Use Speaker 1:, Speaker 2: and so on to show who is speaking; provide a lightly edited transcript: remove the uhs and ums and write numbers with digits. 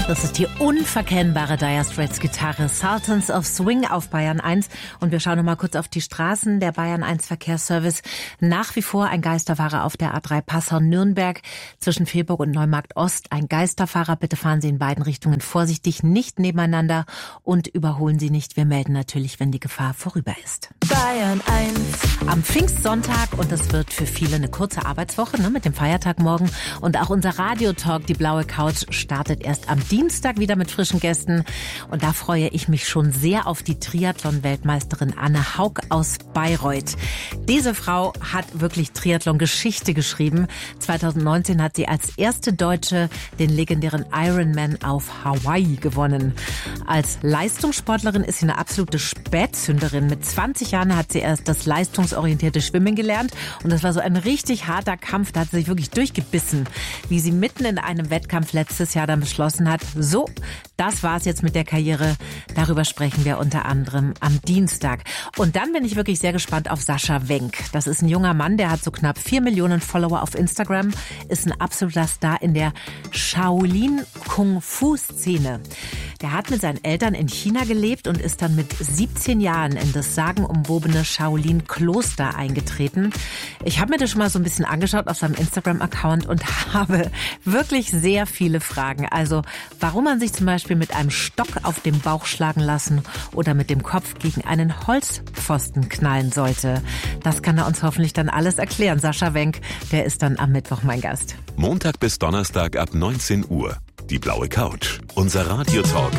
Speaker 1: Das ist die unverkennbare Dire Straits Gitarre Sultans of Swing auf Bayern 1. Und wir schauen noch mal kurz auf die Straßen. Der Bayern 1 Verkehrsservice. Nach wie vor ein Geisterfahrer auf der A3 Passau-Nürnberg zwischen Vilburg und Neumarkt Ost. Ein Geisterfahrer. Bitte fahren Sie in beiden Richtungen vorsichtig, nicht nebeneinander und überholen Sie nicht. Wir melden natürlich, wenn die Gefahr vorüber ist.
Speaker 2: Bayern 1.
Speaker 1: Am Pfingstsonntag, und das wird für viele eine kurze Arbeitswoche, mit dem Feiertag morgen. Und auch unser Radiotalk, die blaue Couch, startet erst am Dienstag wieder mit frischen Gästen. Und da freue ich mich schon sehr auf die Triathlon-Weltmeisterin Anne Haug aus Bayreuth. Diese Frau hat wirklich Triathlon-Geschichte geschrieben. 2019 hat sie als erste Deutsche den legendären Ironman auf Hawaii gewonnen. Als Leistungssportlerin ist sie eine absolute Spätzünderin. Mit 20 Jahren hat sie erst das leistungsorientierte Schwimmen gelernt. Und das war so ein richtig harter Kampf. Da hat sie sich wirklich durchgebissen, wie sie mitten in einem Wettkampf letztes Jahr dann beschlossen hat, so, das war's jetzt mit der Karriere. Darüber sprechen wir unter anderem am Dienstag. Und dann bin ich wirklich sehr gespannt auf Sascha Wenk. Das ist ein junger Mann, der hat so knapp 4 Millionen Follower auf Instagram, ist ein absoluter Star in der Shaolin-Kung-Fu-Szene. Der hat mit seinen Eltern in China gelebt und ist dann mit 17 Jahren in das sagenumwobene Shaolin-Kloster eingetreten. Ich habe mir das schon mal so ein bisschen angeschaut auf seinem Instagram-Account und habe wirklich sehr viele Fragen. Also, warum man sich zum Beispiel mit einem Stock auf den Bauch schlagen lassen oder mit dem Kopf gegen einen Holzpfosten knallen sollte. Das kann er uns hoffentlich dann alles erklären. Sascha Wenk, der ist dann am Mittwoch mein Gast.
Speaker 3: Montag bis Donnerstag ab 19 Uhr. Die blaue Couch. Unser Radiotalk